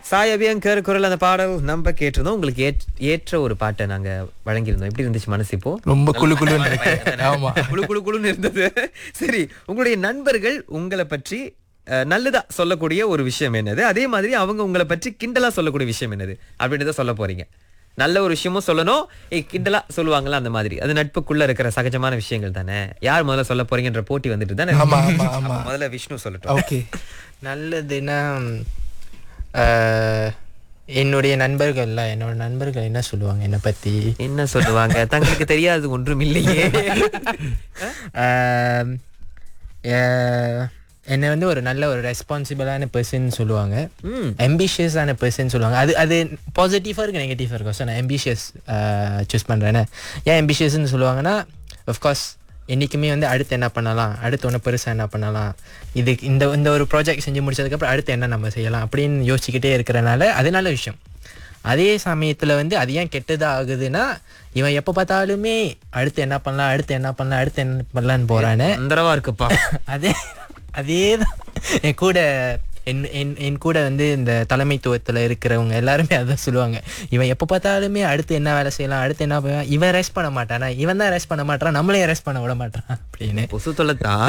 சாய் அபியங்கர் குரல் அந்த பாடல் நம்ம கேட்டிருந்தோம். உங்களுக்கு ஏற்ற ஒரு பாட்டை நாங்க வழங்கியிருந்தோம். எப்படி இருந்துச்சு மனசு இப்போ? ரொம்ப குளு குளுன்னு இருக்கு. ஆமா, குளு குளு குளுன்னு இருந்தது. சரி, உங்களுடைய நண்பர்கள் உங்களை பற்றி நல்லதா சொல்லக்கூடிய ஒரு விஷயம் என்னது, அதே மாதிரி அவங்க உங்களை பற்றி கிண்டலா சொல்லக்கூடிய விஷயம் என்னது அப்படின்றத சொல்ல போறீங்க. நல்ல ஒரு விஷயமும் சொல்லணும், கிண்டலா சொல்லுவாங்களா அந்த மாதிரி. அது நட்புக்குள்ள இருக்கிற சகஜமான விஷயங்கள் தானே. யார் முதல்ல சொல்ல போறீங்கன்ற போட்டி வந்துட்டு தானே. ஆமா ஆமா ஆமா. முதல்ல விஷ்ணு சொல்லட்டும். ஓகே. நல்லதுன்னா என்னோட நண்பர்கள் என்ன சொல்லுவாங்க என்னை பற்றி? என்ன சொல்லுவாங்க? தங்களுக்கு தெரியாது ஒன்றும் இல்லையே. என்னை வந்து ஒரு நல்ல ஒரு ரெஸ்பான்சிபிளான பர்சன் சொல்லுவாங்க, ambitious-ஆன பர்சன் சொல்லுவாங்க. அது பாசிட்டிவாக இருக்குது, நெகட்டிவாக இருக்கும். ஸோ நான் ambitious சூஸ் பண்ணுறேன்னு. ஏன் ambitious-ன்னு சொல்லுவாங்கன்னா, அஃப்கோர்ஸ் என்றைக்குமே வந்து அடுத்து என்ன பண்ணலாம், அடுத்து ஒன்று பெருசாக என்ன பண்ணலாம், இந்த ஒரு ப்ராஜெக்ட் செஞ்சு முடிச்சதுக்கப்புறம் அடுத்து என்ன நம்ம செய்யலாம் அப்படின்னு யோசிச்சுக்கிட்டே இருக்கிறனால அது நல்ல விஷயம். அதே சமயத்தில் வந்து அது ஏன் கெட்டதாக ஆகுதுன்னா, இவன் எப்போ பார்த்தாலுமே அடுத்து என்ன பண்ணலான்னு போகிறான்னு அந்தரவா இருக்குப்பா. அதே தான் என் கூட வந்து இந்த தலைமைத்துவத்தில் இருக்கிறவங்க எல்லாருமே அதான் சொல்லுவாங்க. இவன் எப்போ பார்த்தாலுமே அடுத்து என்ன வேலை செய்யலாம், அடுத்து என்ன பண்ணுவான், இவன் ரெஸ்ட் பண்ண மாட்டானா, இவன் தான் ரெஸ்ட் பண்ண மாட்டான், நம்மளையும் ரெஸ்ட் பண்ண விட மாட்டான் அப்படின்னு பொசு தொலைத்தான்.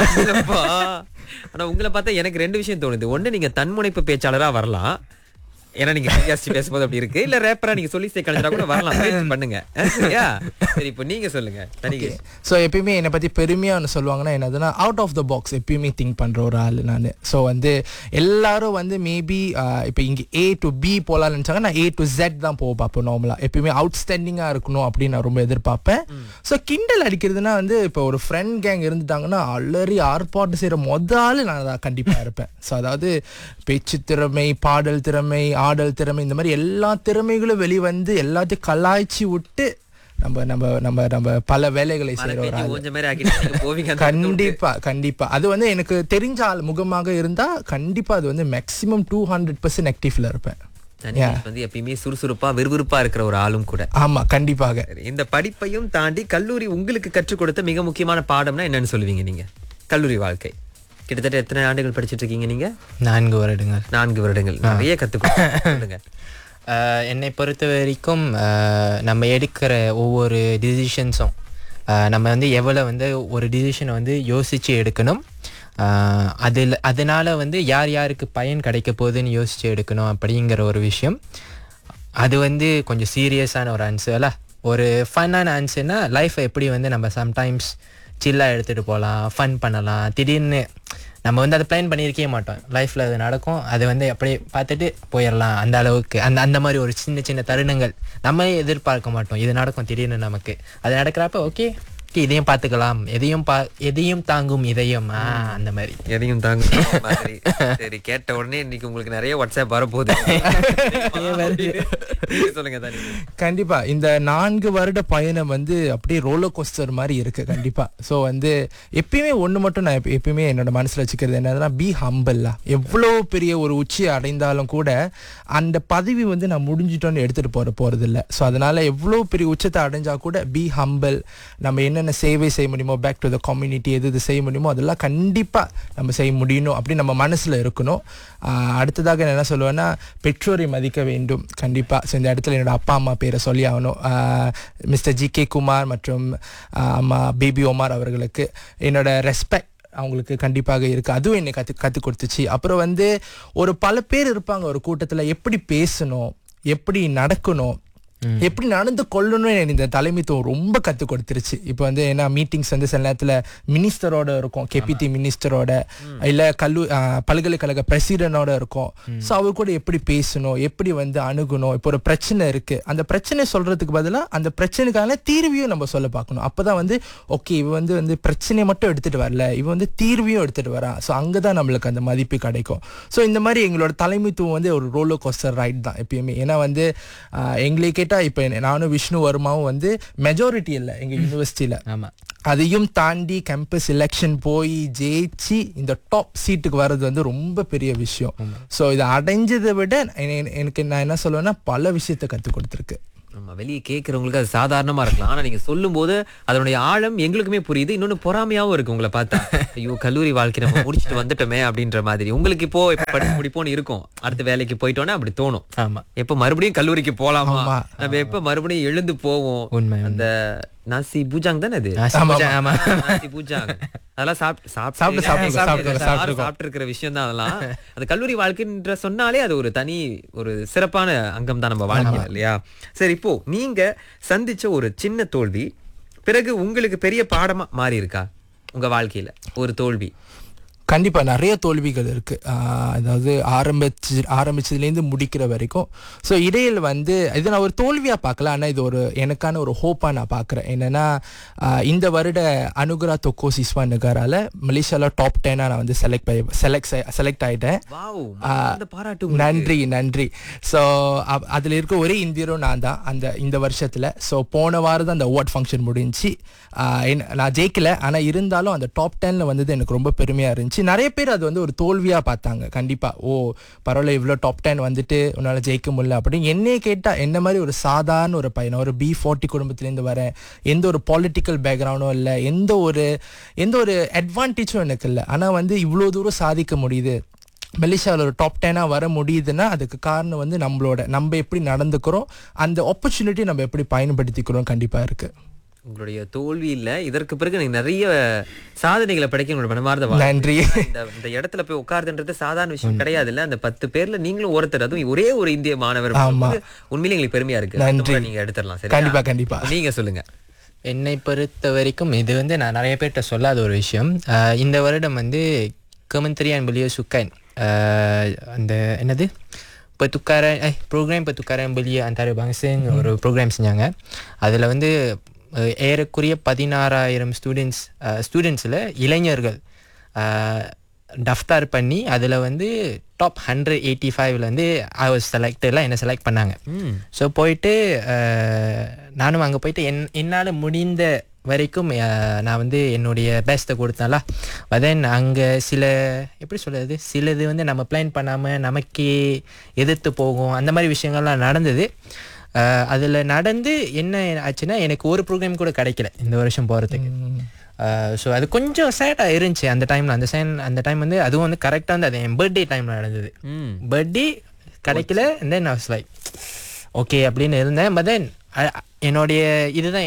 ஆனா உங்களை பார்த்தா எனக்கு 2 விஷயம் தோணுது. ஒண்ணு, நீங்க தன்முனைப்பு பேச்சாளரா வரலாம், ஏன்னா நீங்க பேசும்போது அப்படி இருக்கு. இல்ல ரேப்பரா நீங்க சொல்லி கலைஞரா கூட வரலாம், பண்ணுங்க. சரியா? சரி, இப்போ நீங்க சொல்லுங்க. ஸோ எப்பயுமே என்னை பற்றி பெருமையாக ஒன்று சொல்லுவாங்கன்னா என்னதுன்னா, அவுட் ஆஃப் த பாக்ஸ் எப்பயுமே திங்க் பண்ணுற ஒரு ஆள் நான். ஸோ வந்து எல்லாரும் வந்து மேபி இப்போ இங்கே A to B போகலான்னு நினச்சாங்க, நான் A to Z தான் போக பார்ப்பேன். நார்மலாக எப்பயுமே அவுட்ஸ்டாண்டிங்காக இருக்கணும் அப்படின்னு நான் ரொம்ப எதிர்பார்ப்பேன். ஸோ கிண்டல் அடிக்கிறதுனா வந்து இப்போ ஒரு ஃப்ரெண்ட் கேங் இருந்துட்டாங்கன்னா அலறி ஆர்ப்பாட்டு செய்கிற ஆள் நான் தான் கண்டிப்பாக இருப்பேன். ஸோ அதாவது பேச்சு திறமை, பாடல் திறமை, ஆடல் திறமை, இந்த மாதிரி எல்லா திறமைகளும் வெளிவந்து எல்லாத்தையும் கலாய்ச்சி விட்டு நம்ம நம்ம நம்ம நம்ம பல வேலைகளை செய்யறோம். கண்டிப்பா அது வந்து எனக்கு தெரிஞ்ச ஆள் முகமாக இருந்தா கண்டிப்பா அது வந்து மேக்ஸிமம் 200% ஆக்டிவ்ல இருப்பேன். வந்து எப்பயுமே சுறுசுறுப்பா விறுவிறுப்பா இருக்கிற ஒரு ஆளும் கூட. ஆமா, கண்டிப்பாக. இந்த படிப்பையும் தாண்டி கல்லூரி உங்களுக்கு கற்றுக் கொடுத்த மிக முக்கியமான பாடம்னா என்னன்னு சொல்லுவீங்க நீங்க? கல்லூரி வாழ்க்கை கிட்டத்தட்ட எத்தனை ஆண்டுகள் படிச்சுட்டு இருக்கீங்க நீங்க? 4 வருடங்கள். 4 வருடங்கள். நிறைய கற்றுக்கொடுங்க. என்னை பொறுத்த வரைக்கும் நம்ம எடுக்கிற ஒவ்வொரு டிசிஷன்ஸும் நம்ம வந்து எவ்வளோ வந்து ஒரு டிசிஷனை வந்து யோசித்து எடுக்கணும், அதனால் வந்து யாருக்கு பயன் கிடைக்க போகுதுன்னு யோசித்து எடுக்கணும் அப்படிங்கிற ஒரு விஷயம். அது வந்து கொஞ்சம் சீரியஸான ஒரு ஆன்சர்ல. ஒரு ஃபன்னான ஆன்சர்னா, லைஃப்பை எப்படி வந்து நம்ம சம்டைம்ஸ் சில்லாக எடுத்துகிட்டு போகலாம், ஃபன் பண்ணலாம். திடீர்னு நம்ம வந்து அதை பிளான் பண்ணியிருக்கவே மாட்டோம், லைஃப்பில் அது நடக்கும், அதை வந்து அப்படியே பார்த்துட்டு போயிடலாம். அந்த அளவுக்கு அந்த மாதிரி ஒரு சின்ன சின்ன தருணங்கள் நம்மளே எதிர்பார்க்க மாட்டோம், இது நடக்கும் திடீர்னு நமக்கு. அது நடக்கிறப்ப ஓகே இதையும் பார்த்துக்கலாம், எதையும் தாங்கும் இதயம், அந்த மாதிரி எதையும் தாங்கும் மாதிரி. சரி, கேட்ட உடனே இன்னைக்கு உங்களுக்கு நிறைய வாட்ஸ்அப் வரப்போகுது. சொல்லுங்க. கண்டிப்பா இந்த 4 வருட பயணம் வந்து அப்படியே ரோலர் கோஸ்டர் மாதிரி இருக்கு கண்டிப்பா. ஸோ வந்து எப்பயுமே ஒன்று மட்டும் நான் எப்பயுமே என்னோட மனசுல வச்சுக்கிறது என்னதுன்னா, பி ஹம்பிளா. எவ்வளோ பெரிய ஒரு உச்சியை அடைந்தாலும் கூட அந்த பதவி வந்து நான் முடிஞ்சிட்டோன்னு எடுத்துட்டு போறது இல்லை. ஸோ அதனால எவ்வளோ பெரிய உச்சத்தை அடைஞ்சா கூட பி ஹம்பிள். நம்ம என்னென்ன சேவை செய்ய முடியுமோ, பேக் டு த கம்யூனிட்டி எது செய்ய முடியுமோ அதெல்லாம் கண்டிப்பா நம்ம செய்ய முடியணும் அப்படின்னு நம்ம மனசுல இருக்கணும். அடுத்ததாக என்ன சொல்லுவேன்னா, பெற்றோரை மதிக்க வேண்டும் கண்டிப்பா. ஸோ இந்த இடத்துல என்னோட அப்பா அம்மா பேரை சொல்லி ஆகணும். Mister G K. குமார் மற்றும் அம்மா பேபி ஒமார் அவர்களுக்கு என்னோட ரெஸ்பெக்ட் அவங்களுக்கு கண்டிப்பாக இருக்கு. அதுவும் என்னை கற்றுக் கொடுத்துச்சு. அப்புறம் வந்து ஒரு பல பேர் இருப்பாங்க ஒரு கூட்டத்தில், எப்படி பேசணும், எப்படி நடக்கணும், எப்படி நடந்து கொள்ளணும்னு இந்த தலைமைத்துவம் ரொம்ப கற்றுக் கொடுத்துருச்சு. இப்போ வந்து ஏன்னா மீட்டிங்ஸ் வந்து சில நேரத்தில் மினிஸ்டரோட இருக்கும், கேபிடி மினிஸ்டரோட, இல்லை பல்கலைக்கழக பிரசிடென்டோட இருக்கும். ஸோ அவர் கூட எப்படி பேசணும், எப்படி வந்து அணுகணும். இப்போ ஒரு பிரச்சனை இருக்கு, அந்த பிரச்சனை சொல்றதுக்கு பதிலாக அந்த பிரச்சனைக்கான தீர்வையும் நம்ம சொல்ல பார்க்கணும். அப்போதான் வந்து ஓகே இவ வந்து பிரச்சனையை மட்டும் எடுத்துட்டு வரல, இவ வந்து தீர்வையும் எடுத்துட்டு வரா. ஸோ அங்கதான் நம்மளுக்கு அந்த மதிப்பு கிடைக்கும். ஸோ இந்த மாதிரி எங்களோட தலைமைத்துவம் வந்து ஒரு ரோலர் கோஸ்டர் ரைட் தான் எப்பயுமே. ஏன்னா வந்து எங்களுக்கே இப்போ நானும் விஷ்ணு வர்மாவும் வந்து மெஜாரிட்டி இல்லை எங்க யூனிவர்சிட்டியில. அதையும் தாண்டி கேம்பஸ் எலெக்ஷன் போய் ஜெயிச்சு இந்த டாப் சீட்டுக்கு வர்றது வந்து ரொம்ப பெரிய விஷயம். ஸோ இதை அடைஞ்சதை விட எனக்கு நான் என்ன சொல்லுவேன்னா, பல விஷயத்த கற்றுக் கொடுத்துருக்கு. ஆமா, வெளியே கேட்கறவங்களுக்கு அது சாதாரணமா இருக்கலாம். ஆனா நீங்க சொல்லும் போது அதனுடைய ஆழம் எங்களுக்குமே புரியுது. இன்னொன்னு பொறாமையாவும் இருக்கு உங்களை பார்த்தா. ஐயோ, கல்லூரி வாழ்க்கை நம்ம முடிச்சுட்டு வந்துட்டோமே அப்படின்ற மாதிரி. உங்களுக்கு இப்போ எப்ப படிச்சு முடிப்போம்னு இருக்கும், அடுத்த வேலைக்கு போயிட்டோன்னா அப்படி தோணும். ஆமா, எப்ப மறுபடியும் கல்லூரிக்கு போலாமா, ஆமா. நம்ம எப்ப மறுபடியும் எழுந்து போவோம். உண்மை. அந்த நாசி பூஜாங் தானே அது, ஆமா. நாசி பூஜாங், அதெல்லாம் சாப்பிட்டு இருக்கிற விஷயம் தான் அதெல்லாம். அந்த கல்லூரி வாழ்க்கைன்ற சொன்னாலே அது ஒரு தனி ஒரு சிறப்பான அங்கம் தான் நம்ம வாழ்க்கை இல்லையா? சரி, இப்போ நீங்க சந்திச்ச ஒரு சின்ன தோல்வி பிறகு உங்களுக்கு பெரிய பாடமா மாறி இருக்கா உங்க வாழ்க்கையில ஒரு தோல்வி? கண்டிப்பா நிறைய தோல்விகள் இருக்கு. அதாவது ஆரம்பிச்சதுலேருந்து முடிக்கிற வரைக்கும். ஸோ இடையில் வந்து இது நான் ஒரு தோல்வியா பார்க்கல, ஆனால் இது ஒரு எனக்கான ஒரு ஹோப்பா நான் பார்க்குறேன். என்னன்னா இந்த வருட அனுகுரா தொக்கோ சிஸ்வா நகரால மலேசியாவில் டாப் 10 நான் வந்து செலக்ட் ஆயிட்டேன். நன்றி. ஸோ அதில் இருக்க ஒரே இந்தியரும் நான் தான் இந்த வருஷத்தில். ஸோ போன வாரம் தான் அந்த அவார்ட் ஃபங்க்ஷன் முடிஞ்சு. நான் ஜெயிக்கல, ஆனால் இருந்தாலும் அந்த டாப் 10ல வந்தது எனக்கு ரொம்ப பெருமையாக இருந்துச்சு. நிறைய பேர் அது வந்து ஒரு தோல்வியாக பார்த்தாங்க. கண்டிப்பாக, ஓ பரவாயில்ல, இவ்வளோ டாப் 10 வந்துட்டு உன்னால் ஜெயிக்க முடியல அப்படின்னு. என்னையே கேட்டால் என்ன மாதிரி ஒரு சாதாரண ஒரு பையன், ஒரு B40 குடும்பத்துலேருந்து வரேன், எந்த ஒரு பொலிட்டிக்கல் பேக்ரவுண்டும் இல்லை, எந்த ஒரு அட்வான்டேஜும் எனக்கு இல்லை. ஆனால் வந்து இவ்வளோ தூரம் சாதிக்க முடியுது, மலேசியாவில் ஒரு டாப் 10 வர முடியுதுன்னா அதுக்கு காரணம் வந்து நம்ம எப்படி நடந்துக்கிறோம், அந்த ஆப்பர்ச்சுனிட்டி நம்ம எப்படி பயன்படுத்திக்கிறோம் கண்டிப்பாக இருக்குது. உங்களுடைய தோல்வி இல்ல, இதற்கு பிறகு நீங்க நிறைய சாதனைகளை படைக்க உங்களோட மனமார்ந்த நன்றி. இந்த இடத்துல போய் உட்கார்ந்துன்றது சாதாரண விஷயம் கிடையாது இல்ல. அந்த 10 பேர்ல நீங்களும் ஒருத்தர், அதுவும் ஒரே ஒரு இந்திய மாணவர். உண்மையிலே எங்களுக்கு பெருமையா இருக்கு. நீங்க எடுத்துடலாம். சரி, கண்டிப்பா நீங்க சொல்லுங்க. என்னை பொறுத்த வரைக்கும் இது வந்து நான் நிறைய பேர்கிட்ட சொல்லாத ஒரு விஷயம். இந்த வருடம் வந்து Kementerian Belia Sukan அந்த என்னது pertukaran belia antarabangsa ஒரு ப்ரோக்ராம் செஞ்சாங்க. அதில் வந்து ஏறக்குறைய 16,000 ஸ்டூடெண்ட்ஸில் இளைஞர்கள் டஃப்தார் பண்ணி அதில் வந்து டாப் 185 ஐ வாஸ் செலக்டெல்லாம் என்னை செலக்ட் பண்ணாங்க. ஸோ போயிட்டு நானும் அங்கே போயிட்டு என்னால் முடிந்த வரைக்கும் நான் வந்து என்னுடைய பெஸ்ட்டை கொடுத்தேன்ல. தென் அங்கே சிலது வந்து நம்ம பிளான் பண்ணாமல் நமக்கே எதிர்த்து போகும், அந்த மாதிரி விஷயங்கள்லாம் நடந்தது. அதில் நடந்து என்ன ஆச்சுன்னா, எனக்கு ஒரு ப்ரோக்ராம் கூட கிடைக்கல இந்த வருஷம் போகிறதுக்கு. ஸோ அது கொஞ்சம் சேட்டாக இருந்துச்சு அந்த டைமில். அந்த டைம் வந்து அதுவும் வந்து கரெக்டாக வந்து அது என் பர்த்டே டைமில் நடந்தது. பர்த்டே கிடைக்கல. தென் நான் வாஸ் லைக் ஓகே அப்படின்னு இருந்தேன். பட் தென் என்னுடைய இதுதான்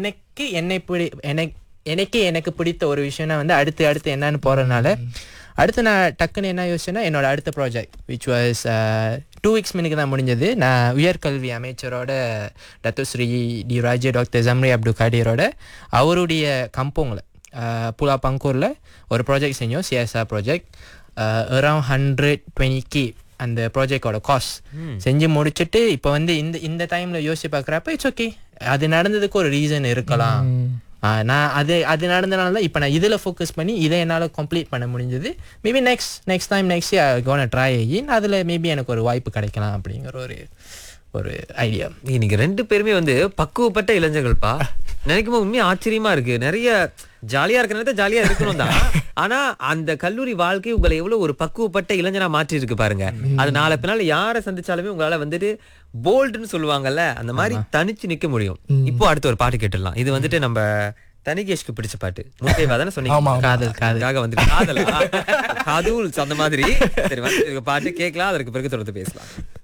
எனக்கு பிடித்த ஒரு விஷயம்னா வந்து அடுத்து என்னன்னு போகிறதுனால அடுத்து நான் டக்குன்னு என்ன யோசிச்சேன்னா, என்னோட அடுத்த ப்ராஜெக்ட் விச் வாஸ் 2 வீக்ஸ் முன்னுக்கு தான் முடிஞ்சது. நான் உயர்கல்வி அமைச்சரோட டத்துஸ்ரீ டி ராஜா டாக்டர் ஜம்ரி அப்துல் காடியரோட அவருடைய கம்போங்கில் புலா பங்கூரில் ஒரு ப்ராஜெக்ட் செஞ்சோம். CSR ப்ராஜெக்ட் அரௌண்ட் 120K அந்த ப்ராஜெக்டோட காஸ்ட் செஞ்சு முடிச்சுட்டு இப்போ வந்து இந்த டைமில் யோசிச்சு பார்க்குறப்ப இட்ஸ் ஓகே, அது நடந்ததுக்கு ஒரு ரீசன் இருக்கலாம். நான் அது நடந்தனால தான் இப்போ நான் இதில் ஃபோக்கஸ் பண்ணி இதை என்னால் கம்ப்ளீட் பண்ண முடிஞ்சது. Maybe next time year கோன try ஆகின் அதில் மேபி எனக்கு ஒரு வாய்ப்பு கிடைக்கலாம் அப்படிங்கிற ஒரு ஐடியா. நீங்க 2 பேருமே வந்து பக்குவப்பட்ட இளைஞர்கள்ப்பா. நினைக்கும் போது உண்மையா ஆச்சரியமா இருக்கு. நிறைய ஜாலியா இருக்கிற நேரத்தை ஜாலியா இருக்கணும் தான், ஆனா அந்த கல்லூரி வாழ்க்கை உங்களை எவ்வளவு ஒரு பக்குவப்பட்ட இளைஞனா மாற்றி இருக்கு பாருங்க. அது நாளை பின்னால யாரை சந்திச்சாலுமே உங்களால வந்துட்டு போல்டுன்னு சொல்லுவாங்கல்ல, அந்த மாதிரி தனிச்சு நிக்க முடியும். இப்போ அடுத்த ஒரு பாட்டு கேட்டுடலாம். இது வந்துட்டு நம்ம தனிகேஷ்க்கு பிடிச்ச பாட்டு. முத்தைவா தானே சொன்னீங்க? காதல் வந்துட்டு காதல் அந்த மாதிரி. சரி, பாட்டு கேட்கலாம், அதற்கு பிறகு தொடர்ந்து பேசலாம்.